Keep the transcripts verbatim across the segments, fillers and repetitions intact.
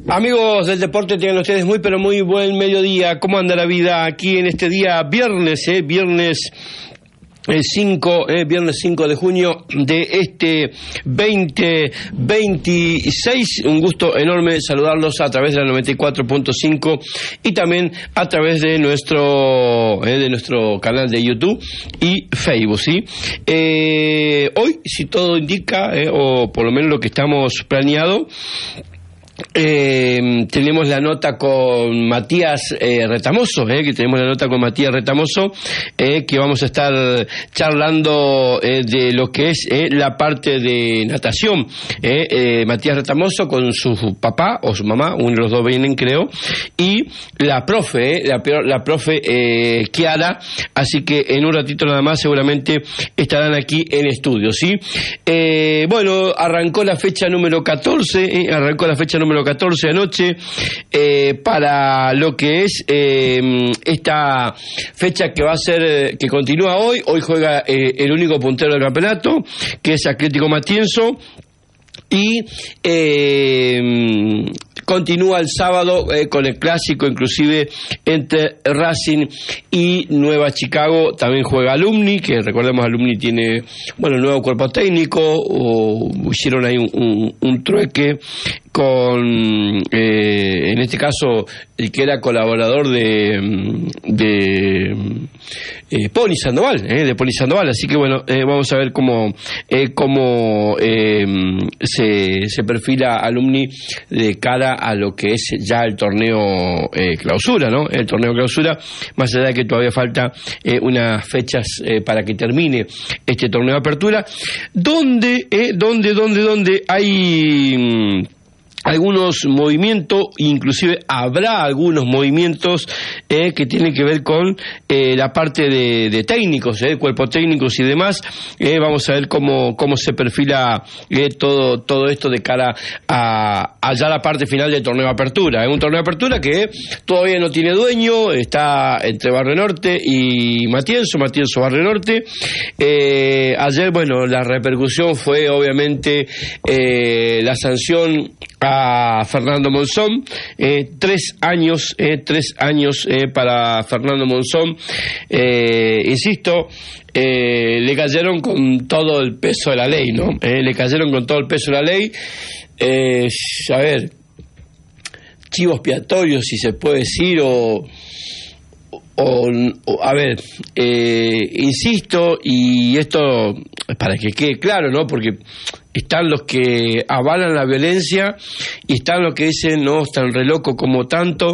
Amigos del deporte, tengan ustedes muy pero muy buen mediodía. ¿Cómo anda la vida aquí en este día viernes, eh? Viernes cinco, eh, viernes cinco de junio de este veinte veintiséis. Un gusto enorme saludarlos a través de la noventa y cuatro punto cinco y también a través de nuestro eh, de nuestro canal de YouTube y Facebook, ¿sí? Eh, hoy, si todo indica, eh, o por lo menos lo que estamos planeado, Eh, tenemos la nota con Matías eh, Retamoso, eh, que tenemos la nota con Matías Retamoso, eh, que vamos a estar charlando eh, de lo que es eh, la parte de natación. Eh, eh, Matías Retamoso con su papá o su mamá, uno de los dos vienen creo, y la profe, eh, la, la profe eh, Kiara, así que en un ratito nada más seguramente estarán aquí en estudio, ¿sí? Eh, bueno, arrancó la fecha número catorce, eh, arrancó la fecha número catorce anoche, eh, para lo que es eh, esta fecha que va a ser, que continúa hoy. Hoy juega eh, el único puntero del campeonato, que es Atlético Matienzo, y eh, continúa el sábado eh, con el clásico, inclusive entre Racing y Nueva Chicago. También juega Alumni, que recordemos Alumni tiene, bueno, el nuevo cuerpo técnico, o hicieron ahí un, un, un trueque con, eh, en este caso, el que era colaborador de, de eh, Pony Sandoval, eh, de Pony Sandoval. Así que bueno, eh, vamos a ver cómo, eh, cómo eh, se, se perfila Alumni de cara a lo que es ya el torneo eh, clausura, ¿no? El torneo clausura, más allá de que todavía falta eh, unas fechas eh, para que termine este torneo de apertura, donde, eh, donde, donde, donde hay mmm, algunos movimientos, inclusive habrá algunos movimientos eh, que tienen que ver con eh, la parte de, de técnicos, eh, cuerpos técnicos y demás. Eh, vamos a ver cómo cómo se perfila eh, todo todo esto de cara a, a ya la parte final del torneo de apertura. Es eh, un torneo de apertura que todavía no tiene dueño, está entre Barrio Norte y Matienzo, Matienzo Barrio Norte. Eh, ayer, bueno, la repercusión fue obviamente eh, la sanción a Fernando Monzón, eh, tres años, eh, tres años eh, para Fernando Monzón. Eh, insisto, eh, le cayeron con todo el peso de la ley, ¿no? Eh, le cayeron con todo el peso de la ley. Eh, a ver, chivo expiatorio, si se puede decir, o... O, o, a ver, eh, insisto, y esto para que quede claro, ¿no? Porque están los que avalan la violencia y están los que dicen, no, están re loco como tanto.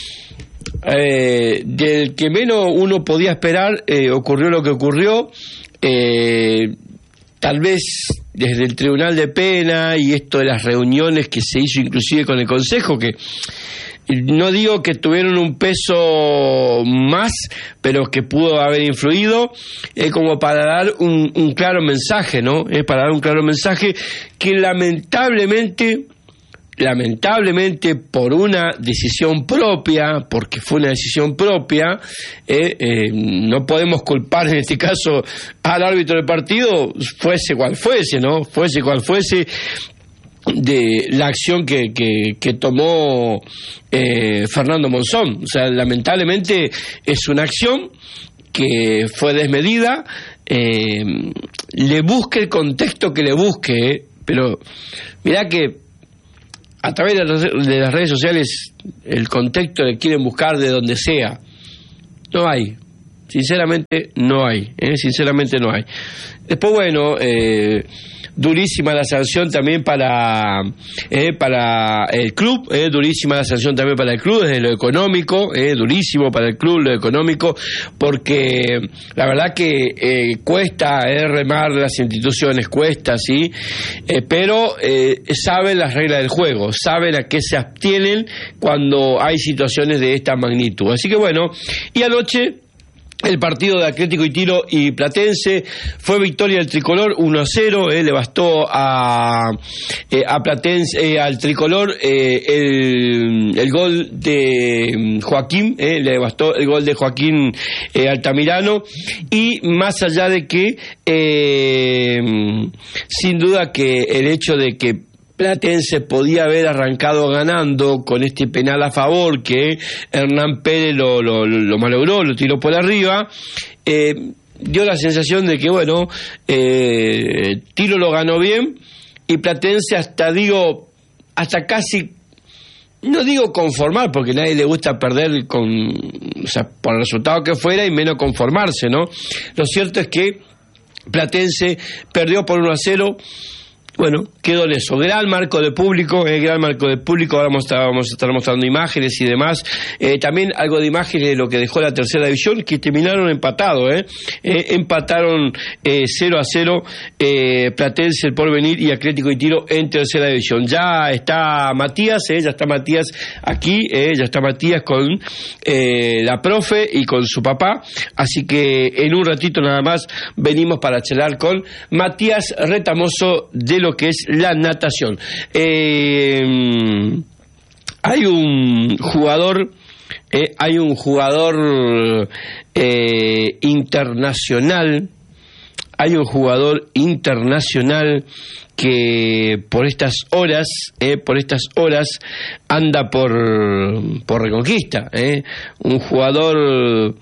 Eh, del que menos uno podía esperar, eh, ocurrió lo que ocurrió. Eh, tal vez desde el Tribunal de Pena y esto de las reuniones que se hizo inclusive con el Consejo, que no digo que tuvieron un peso más, pero que pudo haber influido, eh, como para dar un, un claro mensaje, ¿no? Eh, para dar un claro mensaje que lamentablemente, lamentablemente por una decisión propia, porque fue una decisión propia, eh, eh, no podemos culpar en este caso al árbitro del partido, fuese cual fuese, ¿no? Fuese cual fuese, de la acción que, que, que tomó eh, Fernando Monzón. O sea, lamentablemente es una acción que fue desmedida, eh, le busque el contexto que le busque, eh, pero mirá que a través de las, de las redes sociales el contexto le quieren buscar de donde sea. No hay, sinceramente no hay, eh, sinceramente no hay. Después, bueno, eh, durísima la sanción también para eh, para el club, eh, durísima la sanción también para el club desde lo económico, eh, durísimo para el club lo económico, porque la verdad que eh, cuesta eh, remar las instituciones, cuesta, sí, eh, pero eh, saben las reglas del juego, saben a qué se abstienen cuando hay situaciones de esta magnitud. Así que bueno, y anoche el partido de Atlético y Tiro y Platense fue victoria del tricolor uno a cero, eh, le bastó a, eh, a Platense, eh, al tricolor eh, el, el gol de Joaquín, eh, le bastó el gol de Joaquín eh, Altamirano, y más allá de que eh, sin duda que el hecho de que Platense podía haber arrancado ganando con este penal a favor que Hernán Pérez lo, lo, lo malogró, lo tiró por arriba. Eh, dio la sensación de que, bueno, eh, Tiro lo ganó bien y Platense hasta, digo, hasta casi, no digo conformar, porque a nadie le gusta perder con, o sea, por el resultado que fuera y menos conformarse, ¿no? Lo cierto es que Platense perdió por uno a cero. Bueno, quedó en eso. Gran marco de público, eh, gran marco de público. Ahora vamos a, estar, vamos a estar mostrando imágenes y demás. Eh, también algo de imágenes de lo que dejó la tercera división, que terminaron empatados, eh. eh empataron eh, cero a cero eh, Platense, El Porvenir y Atlético y Tiro en tercera división. Ya está Matías, eh, ya está Matías aquí, eh, ya está Matías con eh, la profe y con su papá. Así que en un ratito nada más venimos para charlar con Matías Retamoso de lo que es la natación. Eh, hay un jugador, eh, hay un jugador eh, internacional, hay un jugador internacional que por estas horas, eh, por estas horas anda por por Reconquista, eh, un jugador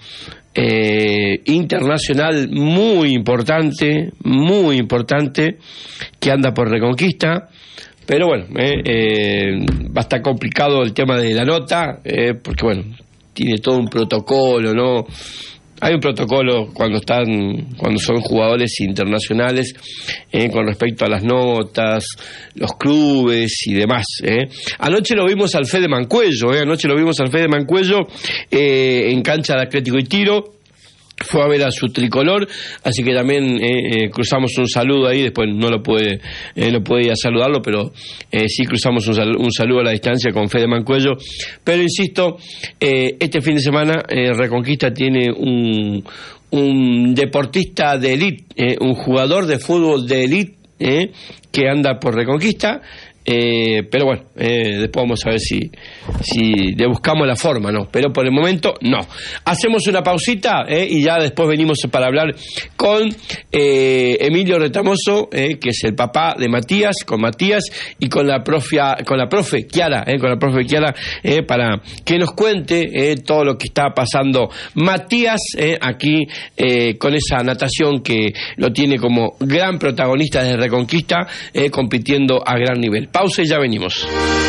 Eh, internacional muy importante, muy importante, que anda por Reconquista, pero bueno, eh, eh, va a estar complicado el tema de la nota, eh, porque bueno, tiene todo un protocolo, ¿no? Hay un protocolo cuando están, cuando son jugadores internacionales, eh, con respecto a las notas, los clubes y demás. Eh. Anoche lo vimos al Fede Mancuello, eh, anoche lo vimos al Fede Mancuello eh, en cancha de Atlético y Tiro. Fue a ver a su tricolor, así que también eh, eh, cruzamos un saludo ahí. Después no lo puede, eh, no puede ir a saludarlo, pero eh, sí cruzamos un, sal, un saludo a la distancia con Fede Mancuello. Pero insisto, eh, este fin de semana eh, Reconquista tiene un, un deportista de élite, eh, un jugador de fútbol de élite eh, que anda por Reconquista. Eh, pero bueno, eh, después vamos a ver si, si le buscamos la forma, ¿no? Pero por el momento, no. Hacemos una pausita eh, y ya después venimos para hablar con eh, Emilio Retamoso, eh, que es el papá de Matías, con Matías y con la profia, con la profe Kiara, eh, con la profe Kiara, eh, para que nos cuente eh, todo lo que está pasando Matías eh, aquí eh, con esa natación que lo tiene como gran protagonista de Reconquista, eh, compitiendo a gran nivel. Pausa y ya venimos.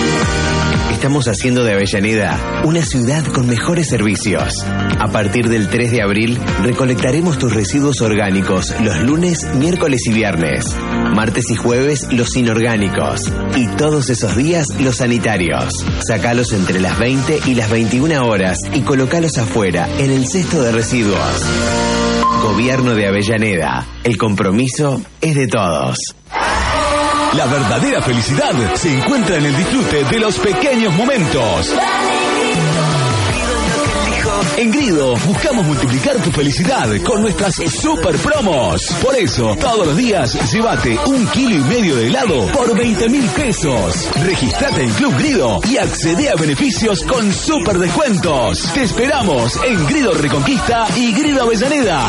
Estamos haciendo de Avellaneda una ciudad con mejores servicios. A partir del tres de abril, recolectaremos tus residuos orgánicos los lunes, miércoles y viernes. Martes y jueves, los inorgánicos. Y todos esos días, los sanitarios. Sacalos entre las veinte y las veintiuna horas y colocalos afuera, en el cesto de residuos. Gobierno de Avellaneda. El compromiso es de todos. La verdadera felicidad se encuentra en el disfrute de los pequeños momentos. En Grido buscamos multiplicar tu felicidad con nuestras super promos. Por eso, todos los días, llévate un kilo y medio de helado por veinte mil pesos. Registrate en Club Grido y accede a beneficios con super descuentos. Te esperamos en Grido Reconquista y Grido Avellaneda.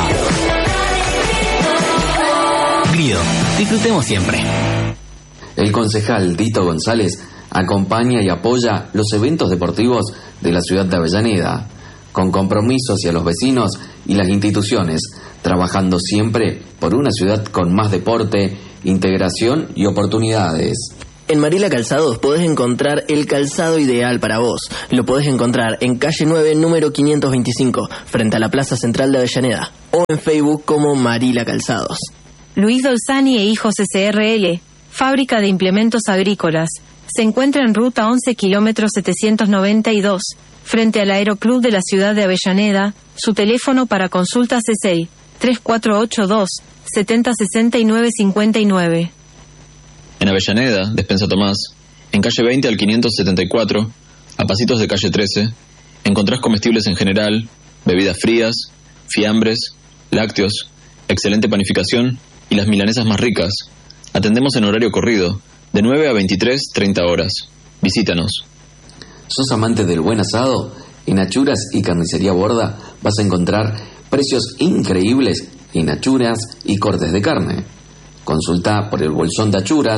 Grido, disfrutemos siempre. El concejal Dito González acompaña y apoya los eventos deportivos de la ciudad de Avellaneda, con compromisos hacia los vecinos y las instituciones, trabajando siempre por una ciudad con más deporte, integración y oportunidades. En Marila Calzados podés encontrar el calzado ideal para vos. Lo podés encontrar en calle nueve, número quinientos veinticinco, frente a la Plaza Central de Avellaneda, o en Facebook como Marila Calzados. Luis Dolzani e Hijos S R L, fábrica de implementos agrícolas. Se encuentra en ruta once kilómetros setecientos noventa y dos, frente al Aeroclub de la ciudad de Avellaneda. Su teléfono para consultas es el tres cuatro ocho dos, siete cero seis nueve cinco nueve. En Avellaneda, Despensa Tomás, en calle veinte al quinientos setenta y cuatro, a pasitos de calle trece, encontrás comestibles en general, bebidas frías, fiambres, lácteos, excelente panificación y las milanesas más ricas. Atendemos en horario corrido, de nueve a veintitrés, treinta horas. Visítanos. ¿Sos amante del buen asado? En Achuras y Carnicería Borda vas a encontrar precios increíbles en achuras y cortes de carne. Consulta por el bolsón de achuras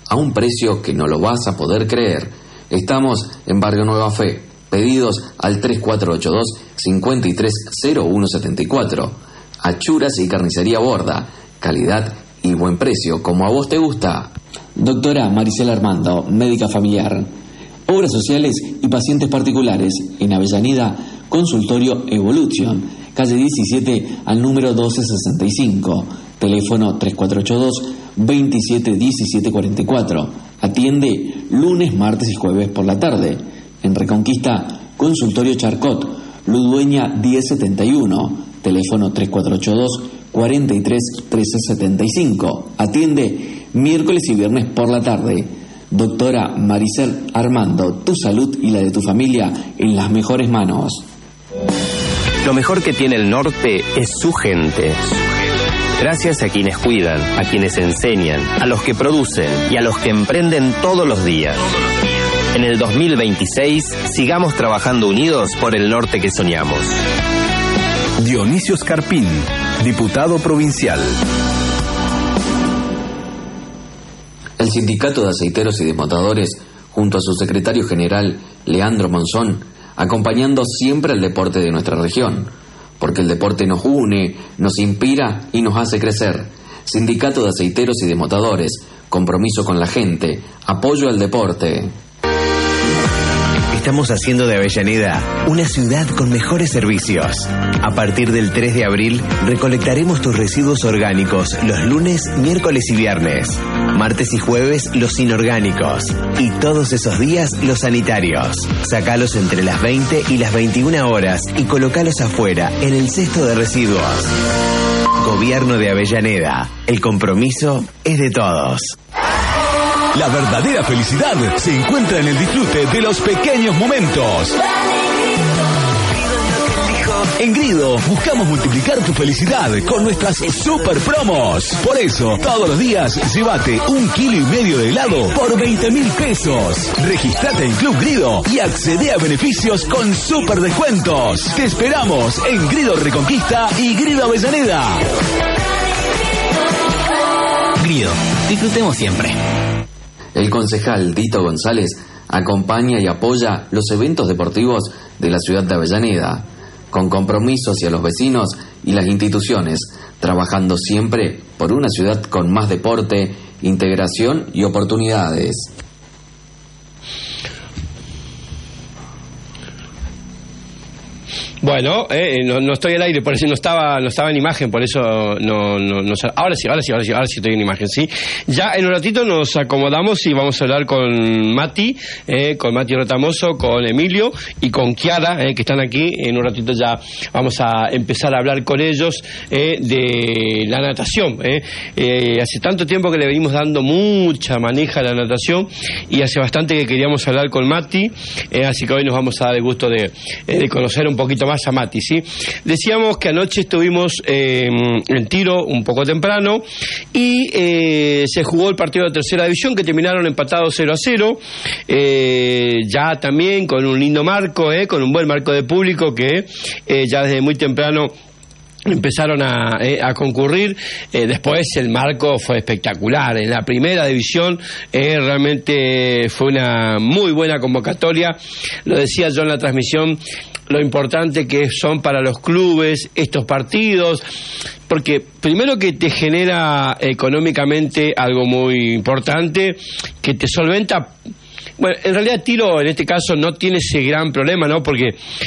a un precio que no lo vas a poder creer. Estamos en Barrio Nueva Fe. Pedidos al tres cuatro ocho dos, cinco tres cero uno siete cuatro. Achuras y carnicería Borda. Calidad y buen precio, como a vos te gusta. Doctora Maricela Armando, médica familiar. Obras sociales y pacientes particulares. En Avellaneda, consultorio Evolution. Calle diecisiete al número doce sesenta y cinco. Teléfono tres cuatro ocho dos, veintisiete diecisiete cuarenta y cuatro. Atiende lunes, martes y jueves por la tarde. En Reconquista, consultorio Charcot, Ludueña diez setenta y uno. Teléfono tres cuatro ocho dos, cuarenta y tres trece setenta y cinco. Atiende miércoles y viernes por la tarde. Doctora Maricela Armando, tu salud y la de tu familia en las mejores manos. Lo mejor que tiene el norte es su gente. Gracias a quienes cuidan, a quienes enseñan, a los que producen y a los que emprenden todos los días. En el dos mil veintiséis, sigamos trabajando unidos por el norte que soñamos. Dionisio Scarpín, diputado provincial. El Sindicato de Aceiteros y Desmontadores, junto a su secretario general, Leandro Monzón, acompañando siempre al deporte de nuestra región, porque el deporte nos une, nos inspira y nos hace crecer. Sindicato de Aceiteros y Desmontadores, compromiso con la gente, apoyo al deporte. Estamos haciendo de Avellaneda una ciudad con mejores servicios. A partir del tres de abril, recolectaremos tus residuos orgánicos los lunes, miércoles y viernes. Martes y jueves, los inorgánicos. Y todos esos días, los sanitarios. Sacalos entre las veinte y las veintiuna horas y colocalos afuera, en el cesto de residuos. Gobierno de Avellaneda. El compromiso es de todos. La verdadera felicidad se encuentra en el disfrute de los pequeños momentos. En Grido buscamos multiplicar tu felicidad con nuestras super promos. Por eso, todos los días, llévate un kilo y medio de helado por veinte mil pesos. Registrate en Club Grido y accede a beneficios con super descuentos. Te esperamos en Grido Reconquista y Grido Avellaneda. Grido, disfrutemos siempre. El concejal Dito González acompaña y apoya los eventos deportivos de la ciudad de Avellaneda, con compromiso hacia los vecinos y las instituciones, trabajando siempre por una ciudad con más deporte, integración y oportunidades. Bueno, eh, no, no estoy al aire, por eso no estaba, no estaba en imagen, por eso no, no, no. Ahora sí, ahora sí, ahora sí, ahora sí estoy en imagen, sí. Ya en un ratito nos acomodamos y vamos a hablar con Mati, eh, con Mati Retamoso, con Emilio y con Kiara, eh, que están aquí. En un ratito ya vamos a empezar a hablar con ellos eh, de la natación. Eh. Eh, hace tanto tiempo que le venimos dando mucha maneja a la natación y hace bastante que queríamos hablar con Mati, eh, así que hoy nos vamos a dar el gusto de, eh, de conocer un poquito más a Mati, ¿sí? Decíamos que anoche estuvimos eh, en tiro un poco temprano y eh, se jugó el partido de tercera división que terminaron empatados cero a cero, eh, ya también con un lindo marco, eh, con un buen marco de público que eh, ya desde muy temprano empezaron a, eh, a concurrir. Eh, después el marco fue espectacular. En la primera división eh, realmente fue una muy buena convocatoria. Lo decía yo en la transmisión, lo importante que son para los clubes estos partidos, porque primero que te genera económicamente algo muy importante, que te solventa. Bueno, en realidad Tiro en este caso no tiene ese gran problema, ¿no? Porque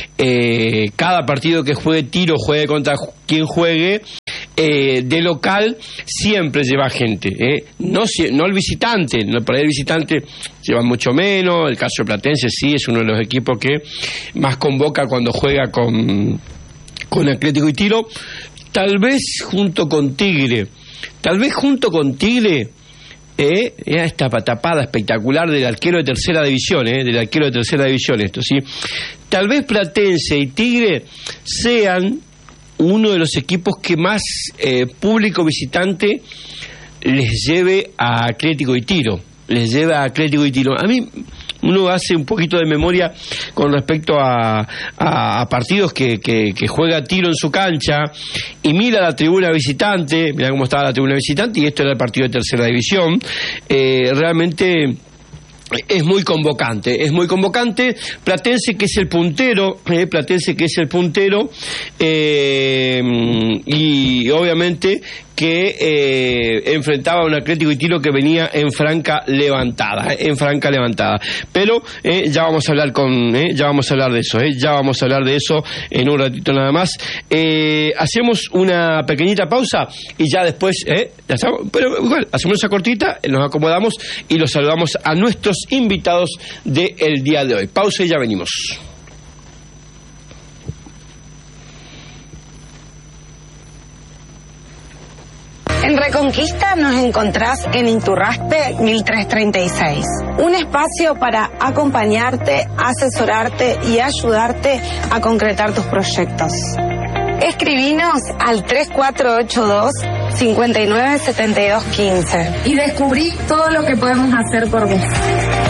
eh, cada partido que juegue Tiro, juegue contra quien juegue, eh, de local siempre lleva gente, ¿eh? No, no el visitante, no, por ahí el visitante lleva mucho menos. El caso de Platense sí es uno de los equipos que más convoca cuando juega con, con Atlético y Tiro. Tal vez junto con Tigre, tal vez junto con Tigre, Eh, esta tapada espectacular del arquero de tercera división, eh, del arquero de tercera división, esto sí. Tal vez Platense y Tigre sean uno de los equipos que más eh, público visitante les lleve a Atlético y Tiro, les lleva a Atlético y Tiro. A mí uno hace un poquito de memoria con respecto a, a, a partidos que, que, que juega tiro en su cancha y mira la tribuna visitante, mira cómo estaba la tribuna visitante, y esto era el partido de tercera división. Eh, realmente es muy convocante, es muy convocante. Platense, que es el puntero, eh, Platense que es el puntero, eh, y obviamente que eh, enfrentaba a un Atlético y Tiro que venía en franca levantada, eh, en franca levantada. Pero eh, ya vamos a hablar con, eh, ya vamos a hablar de eso, eh, ya vamos a hablar de eso en un ratito nada más. Eh, hacemos una pequeñita pausa y ya después, eh, ya estamos, pero igual, hacemos esa cortita, nos acomodamos y los saludamos a nuestros invitados del día de hoy. Pausa y ya venimos. En Reconquista nos encontrás en Iturraspe mil trescientos treinta y seis. Un espacio para acompañarte, asesorarte y ayudarte a concretar tus proyectos. Escribinos al tres cuatro ocho dos, cinco nueve siete dos uno cinco y descubrí todo lo que podemos hacer por vos.